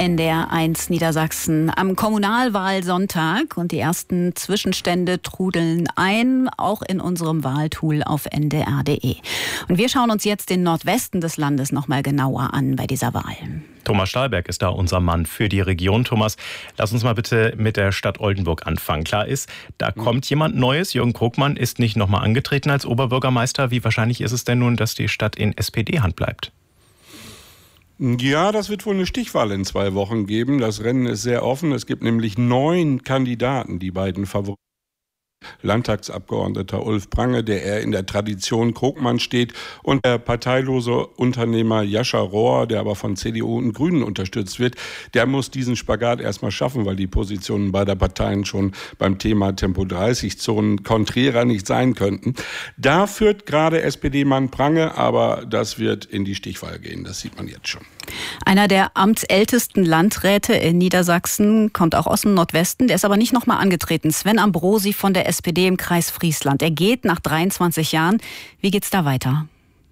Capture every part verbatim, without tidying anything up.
N D R eins Niedersachsen am Kommunalwahlsonntag und die ersten Zwischenstände trudeln ein, auch in unserem Wahltool auf N D R punkt D E. Und wir schauen uns jetzt den Nordwesten des Landes noch mal genauer an bei dieser Wahl. Thomas Stahlberg ist da unser Mann für die Region. Thomas, lass uns mal bitte mit der Stadt Oldenburg anfangen. Klar ist, da kommt jemand Neues. Jürgen Krogmann ist nicht noch mal angetreten als Oberbürgermeister. Wie wahrscheinlich ist es denn nun, dass die Stadt in S P D-Hand bleibt? Ja, das wird wohl eine Stichwahl in zwei Wochen geben. Das Rennen ist sehr offen. Es gibt nämlich neun Kandidaten, die beiden Favoriten. Landtagsabgeordneter Ulf Prange, der eher in der Tradition Krogmann steht, und der parteilose Unternehmer Jascha Rohr, der aber von C D U und Grünen unterstützt wird, der muss diesen Spagat erstmal schaffen, weil die Positionen beider Parteien schon beim Thema Tempo dreißig Zonen konträrer nicht sein könnten. Da führt gerade S P D-Mann Prange, aber das wird in die Stichwahl gehen, das sieht man jetzt schon. Einer der amtsältesten Landräte in Niedersachsen kommt auch aus dem Nordwesten, der ist aber nicht nochmal angetreten. Sven Ambrosi von der S P D im Kreis Friesland. Er geht nach dreiundzwanzig Jahren. Wie geht's da weiter?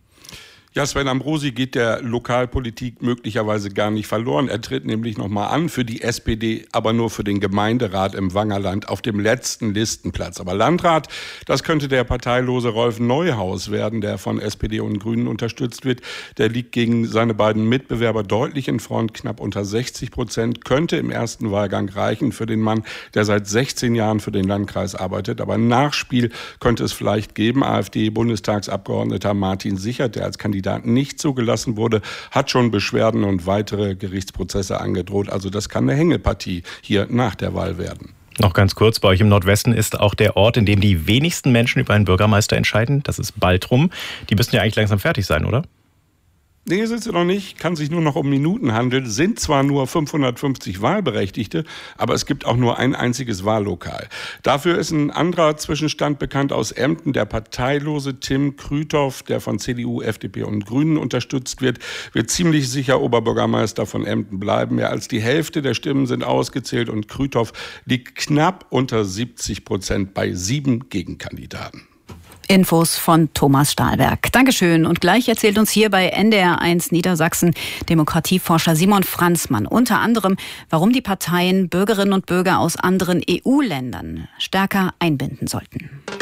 Ja, Sven Ambrosi geht der Lokalpolitik möglicherweise gar nicht verloren. Er tritt nämlich nochmal an für die S P D, aber nur für den Gemeinderat im Wangerland auf dem letzten Listenplatz. Aber Landrat, das könnte der parteilose Rolf Neuhaus werden, der von S P D und Grünen unterstützt wird. Der liegt gegen seine beiden Mitbewerber deutlich in Front, knapp unter sechzig Prozent. Könnte im ersten Wahlgang reichen für den Mann, der seit sechzehn Jahren für den Landkreis arbeitet. Aber ein Nachspiel könnte es vielleicht geben. AfD-Bundestagsabgeordneter Martin Sichert, der als Kandidat nicht zugelassen wurde, hat schon Beschwerden und weitere Gerichtsprozesse angedroht. Also das kann eine Hängepartie hier nach der Wahl werden. Noch ganz kurz, bei euch im Nordwesten ist auch der Ort, in dem die wenigsten Menschen über einen Bürgermeister entscheiden. Das ist Baltrum. Die müssten ja eigentlich langsam fertig sein, oder? Nee, sind sie noch nicht. Kann sich nur noch um Minuten handeln. Sind zwar nur fünfhundertfünfzig Wahlberechtigte, aber es gibt auch nur ein einziges Wahllokal. Dafür ist ein anderer Zwischenstand bekannt aus Emden. Der parteilose Tim Krüthoff, der von C D U, F D P und Grünen unterstützt wird, wird ziemlich sicher Oberbürgermeister von Emden bleiben. Mehr als die Hälfte der Stimmen sind ausgezählt und Krüthoff liegt knapp unter siebzig Prozent bei sieben Gegenkandidaten. Infos von Thomas Stahlberg. Dankeschön. Und gleich erzählt uns hier bei N D R eins Niedersachsen Demokratieforscher Simon Franzmann unter anderem, warum die Parteien Bürgerinnen und Bürger aus anderen E U-Ländern stärker einbinden sollten.